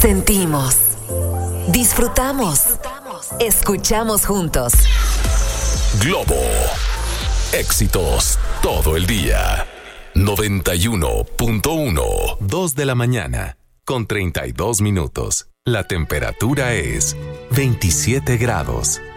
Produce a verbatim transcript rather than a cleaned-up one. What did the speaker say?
Sentimos, disfrutamos, escuchamos juntos. Globo. Éxitos todo el día. noventa y uno punto uno. dos de la mañana, con treinta y dos minutos. La temperatura es veintisiete grados.